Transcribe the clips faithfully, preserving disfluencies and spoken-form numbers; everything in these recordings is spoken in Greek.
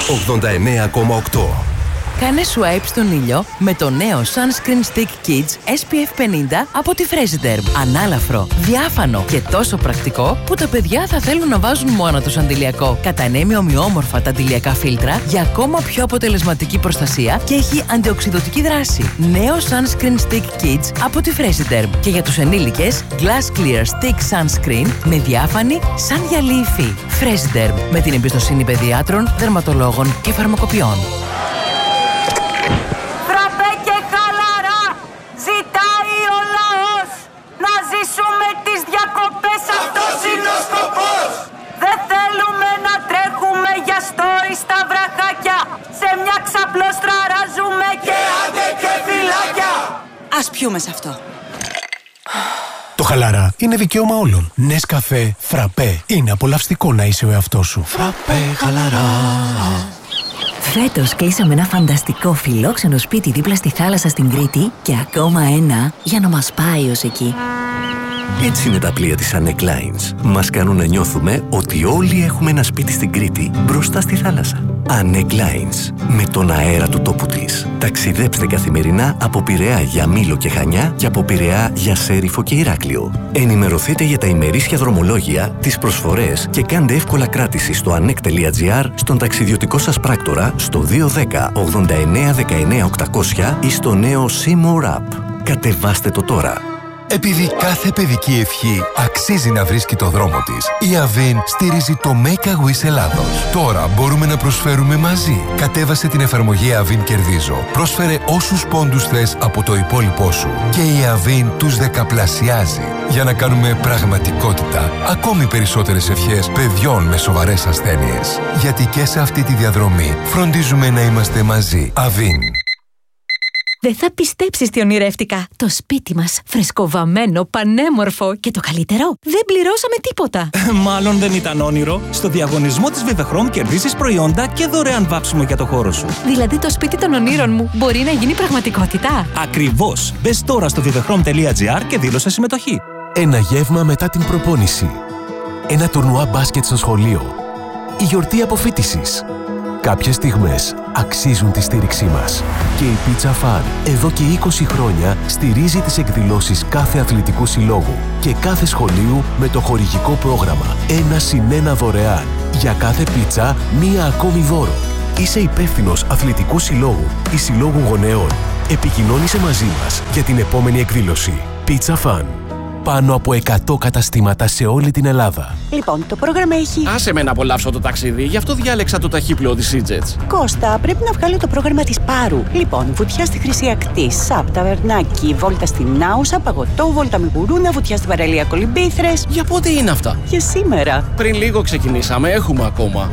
ογδόντα εννέα κόμμα οκτώ. Κάνε swipe στον ήλιο με το νέο Sunscreen Stick Kids ες πι εφ πενήντα από τη Fresiderm. Ανάλαφρο, διάφανο και τόσο πρακτικό που τα παιδιά θα θέλουν να βάζουν μόνο τους αντιλιακό. Κατανέμει ομοιόμορφα τα αντιλιακά φίλτρα για ακόμα πιο αποτελεσματική προστασία και έχει αντιοξειδωτική δράση. Νέο Sunscreen Stick Kids από τη Fresiderm. Και για τους ενήλικες, Glass Clear Stick Sunscreen με διάφανη σαν γυαλί υφή. Fresiderm, με την εμπιστοσύνη παιδιάτρων, δερματολόγων και φαρμακοποιών. Ζήσουμε τις διακοπές, αυτός είναι ο σκοπός. Δεν θέλουμε να τρέχουμε για story στα βραχάκια. Σε μια ξαπλώστρα ράζουμε και άντε και φυλάκια. Ας πιούμε σε αυτό. Το χαλαρά είναι δικαίωμα όλων. Νεσκαφέ, φραπέ. Είναι απολαυστικό να είσαι ο εαυτός σου. Φραπέ, χαλαρά. Φέτος κλείσαμε ένα φανταστικό φιλόξενο σπίτι δίπλα στη θάλασσα στην Κρήτη και ακόμα ένα για να μας πάει ως εκεί. Έτσι είναι τα πλοία της Anec Lines. Μας κάνουν να νιώθουμε ότι όλοι έχουμε ένα σπίτι στην Κρήτη μπροστά στη θάλασσα. Anec Lines. Με τον αέρα του τόπου της. Ταξιδέψτε καθημερινά από Πειραιά για Μήλο και Χανιά και από Πειραιά για Σέριφο και Ηράκλειο. Ενημερωθείτε για τα ημερήσια δρομολόγια, τις προσφορές και κάντε εύκολα κράτηση στο ανεκ τελεία τζι άρ, στον ταξιδιωτικό σας πράκτορα, στο δύο ένα μηδέν ογδόντα εννέα δεκαεννέα οκτακόσια ή στο νέο Seymour App. Κατεβάστε το τώρα. Επειδή κάθε παιδική ευχή αξίζει να βρίσκει το δρόμο της, η Avin στηρίζει το Make a Wish Ελλάδος. Τώρα μπορούμε να προσφέρουμε μαζί. Κατέβασε την εφαρμογή Avin Κερδίζω. Πρόσφερε όσους πόντους θες από το υπόλοιπό σου και η Avin τους δεκαπλασιάζει για να κάνουμε πραγματικότητα ακόμη περισσότερες ευχές παιδιών με σοβαρές ασθένειες. Γιατί και σε αυτή τη διαδρομή φροντίζουμε να είμαστε μαζί. Avin. Δεν θα πιστέψεις τι ονειρεύτηκα. Το σπίτι μας, φρεσκοβαμμένο, πανέμορφο και το καλύτερο, δεν πληρώσαμε τίποτα. Μάλλον δεν ήταν όνειρο. Στο διαγωνισμό της Vivechrome κερδίσεις προϊόντα και δωρεάν βάψιμο για το χώρο σου. Δηλαδή το σπίτι των ονείρων μου μπορεί να γίνει πραγματικότητα. Ακριβώς. Μπες τώρα στο vivechrome τελεία τζι άρ και δήλωσε συμμετοχή. Ένα γεύμα μετά την προπόνηση. Ένα τουρνουά μπάσκετ στο σχολείο. Η γιορτή αποφοίτησης. Κάποιες στιγμές αξίζουν τη στήριξή μας. Και η Pizza Fun εδώ και είκοσι χρόνια στηρίζει τις εκδηλώσεις κάθε αθλητικού συλλόγου και κάθε σχολείου με το χορηγικό πρόγραμμα ένα συν ένα δωρεάν. Για κάθε πίτσα, μία ακόμη δώρο. Είσαι υπεύθυνος αθλητικού συλλόγου ή συλλόγου γονέων. Επικοινώνησε μαζί μας για την επόμενη εκδήλωση. Pizza Fun. Πάνω από εκατό καταστήματα σε όλη την Ελλάδα. Λοιπόν, το πρόγραμμα έχει... Άσε με να απολαύσω το ταξίδι, γι' αυτό διάλεξα το ταχύπλοο της Seajets. Κώστα, πρέπει να βγάλω το πρόγραμμα της Πάρου. Λοιπόν, βουτιά στη Χρυσή Ακτή, Σαπ, ταβερνάκι, βόλτα στην Άουσα, παγωτό, βόλτα με γουρούνα, βουτιά στην παραλία Κολυμπήθρες. Για πότε είναι αυτά? Για σήμερα. Πριν λίγο ξεκινήσαμε, έχουμε ακόμα.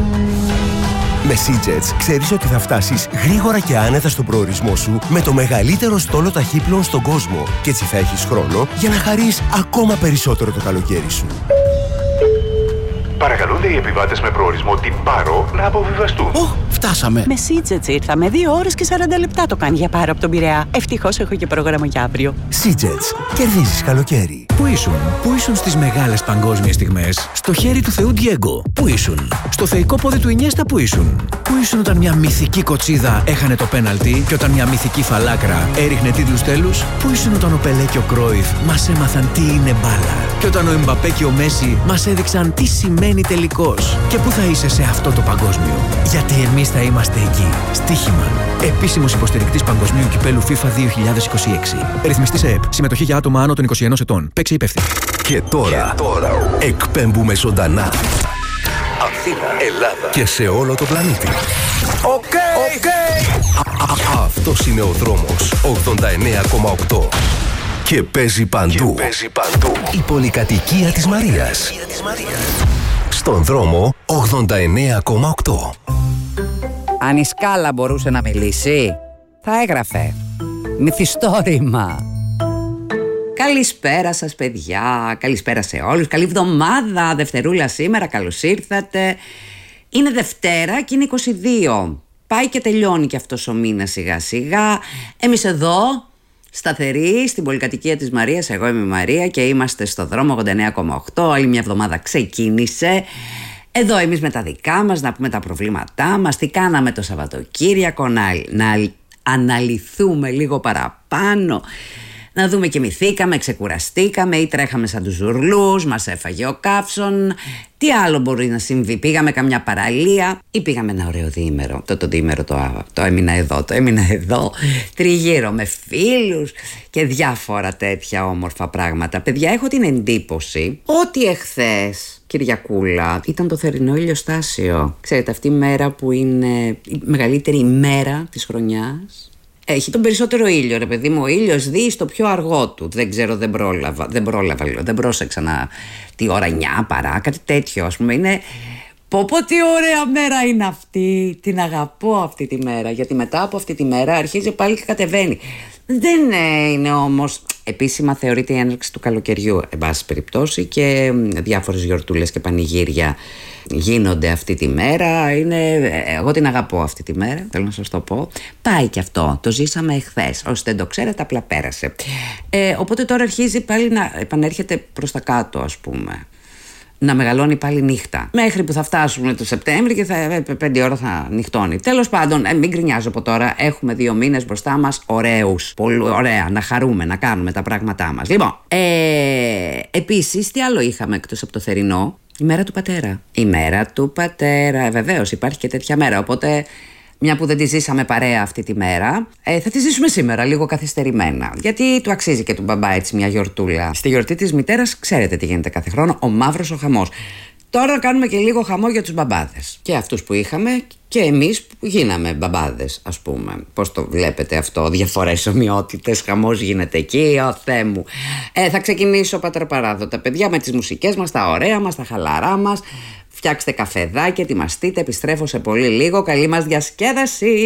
Με Seajets ξέρεις ότι θα φτάσεις γρήγορα και άνετα στον προορισμό σου με το μεγαλύτερο στόλο ταχύπλοων στον κόσμο και έτσι θα έχεις χρόνο για να χαρείς ακόμα περισσότερο το καλοκαίρι σου. Παρακαλούνται οι επιβάτες με προορισμό την Πάρο να αποβιβαστούν. Οχ, φτάσαμε. Με Seajets ήρθαμε. Δύο ώρες και σαράντα λεπτά το κάνει για Πάρο από τον Πειραιά. Ευτυχώς έχω και πρόγραμμα για αύριο. Seajets. Κερδίζεις καλοκαίρι. Πού ήσουν? Πού ήσουν στις μεγάλες παγκόσμιες στιγμές? Στο χέρι του Θεού Ντιέγκο. Πού ήσουν? Στο θεϊκό πόδι του Ινιέστα. Πού ήσουν? Πού ήσουν όταν μια μυθική κοτσίδα έχανε το πέναλτι και όταν μια μυθική φαλάκρα έριχνε τίτλους τέλους? Πού ήσουν όταν ο Πελέ και ο Κρόιφ μας έμαθαν τι είναι μπάλα? Και όταν ο Εμπαπέ και ο Μέση μας έδειξαν τι σημαίνει τελικός? Και πού θα είσαι σε αυτό το παγκόσμιο? Γιατί εμείς θα είμαστε εκεί. Στοίχημα. Επίσημος υποστηρικτής Παγκοσμίου Κυπέλου FIFA δύο χιλιάδες είκοσι έξι. Ρυθμιστής ΕΕΠ. Συμμετοχή για άτομα άνω των είκοσι ενός ετών. Παίξε υπεύθυνη. Και τώρα, και τώρα εκπέμπουμε ζωντανά Αθήνα, Ελλάδα και σε όλο το πλανήτη. Οκ! Okay. Okay. Αυτός είναι ο δρόμος ογδόντα εννέα κόμμα οκτώ. Και παίζει παντού. Και παίζει παντού. Η πολυκατοικία της Μαρίας. Στον δρόμο ογδόντα εννέα κόμμα οκτώ. Αν η σκάλα μπορούσε να μιλήσει, θα έγραφε μυθιστόρημα. Καλησπέρα σας παιδιά, καλησπέρα σε όλους, καλή εβδομάδα, Δευτερούλα σήμερα, καλώς ήρθατε. Είναι Δευτέρα και είναι είκοσι δύο. Πάει και τελειώνει και αυτός ο μήνας σιγά σιγά. Εμείς εδώ, σταθεροί στην πολυκατοικία της Μαρίας, εγώ είμαι η Μαρία και είμαστε στο δρόμο ογδόντα εννέα κόμμα οκτώ. Άλλη μια εβδομάδα ξεκίνησε. Εδώ εμείς με τα δικά μας, να πούμε τα προβλήματά μας, τι κάναμε το Σαββατοκύριακο, να, να αναλυθούμε λίγο παραπάνω, να δούμε κοιμηθήκαμε, ξεκουραστήκαμε ή τρέχαμε σαν τους ζουρλούς, μας έφαγε ο καύσων, τι άλλο μπορεί να συμβεί, πήγαμε καμιά παραλία ή πήγαμε ένα ωραίο διήμερο. Το, το διήμερο το, το έμεινα εδώ, το έμεινα εδώ, τριγύρω με φίλους και διάφορα τέτοια όμορφα πράγματα. Παιδιά, έχω την εντύπωση ότι εχθές, Κυριακούλα, ήταν το θερινό ηλιοστάσιο. Ξέρετε, αυτή η μέρα που είναι η μεγαλύτερη ημέρα της χρονιάς. Έχει τον περισσότερο ήλιο, ρε παιδί μου. Ο ήλιος δει στο πιο αργό του. Δεν ξέρω, δεν πρόλαβα. Δεν πρόλαβα, δεν πρόσεξα να. Τι ώρα εννιά παρά, κάτι τέτοιο, ας πούμε. Είναι. Πω πω τι ωραία μέρα είναι αυτή. Την αγαπώ αυτή τη μέρα. Γιατί μετά από αυτή τη μέρα αρχίζει πάλι και κατεβαίνει. Δεν είναι όμως επίσημα θεωρείται η έναρξη του καλοκαιριού, εν πάση περιπτώσει, και διάφορες γιορτούλες και πανηγύρια γίνονται αυτή τη μέρα. Είναι, εγώ την αγαπώ αυτή τη μέρα, θέλω να σας το πω. Πάει και αυτό, το ζήσαμε εχθές. Όσοι δεν το ξέρετε, απλά πέρασε. Ε, οπότε τώρα αρχίζει πάλι να επανέρχεται προς τα κάτω, ας πούμε. Να μεγαλώνει πάλι νύχτα. Μέχρι που θα φτάσουμε το Σεπτέμβρη και θα, πέντε ώρα θα νυχτώνει. Τέλος πάντων, ε, μην γκρινιάζω από τώρα. Έχουμε δύο μήνες μπροστά μας ωραίους. Πολύ ωραία, να χαρούμε, να κάνουμε τα πράγματά μας. Λοιπόν, ε, επίσης, τι άλλο είχαμε εκτός από το θερινό? Η μέρα του πατέρα. Η μέρα του πατέρα. Ε, βεβαίως, υπάρχει και τέτοια μέρα. Οπότε, μια που δεν τη ζήσαμε παρέα αυτή τη μέρα, ε, θα τη ζήσουμε σήμερα, λίγο καθυστερημένα. Γιατί του αξίζει και του μπαμπά έτσι μια γιορτούλα. Στη γιορτή της μητέρας, ξέρετε τι γίνεται κάθε χρόνο, ο μαύρος ο χαμός. Τώρα κάνουμε και λίγο χαμό για τους μπαμπάδες. Και αυτούς που είχαμε και εμείς που γίναμε μπαμπάδες, ας πούμε. Πώς το βλέπετε αυτό, διαφορές, ομοιότητες, χαμός γίνεται εκεί, ο Θεέ μου. Ε, θα ξεκινήσω πατραπαράδοτα, παιδιά, με τις μουσικές μας, τα ωραία μας, τα χαλαρά μας. Φτιάξτε καφεδάκι, ετοιμαστείτε, επιστρέφω σε πολύ λίγο. Καλή μας διασκέδαση!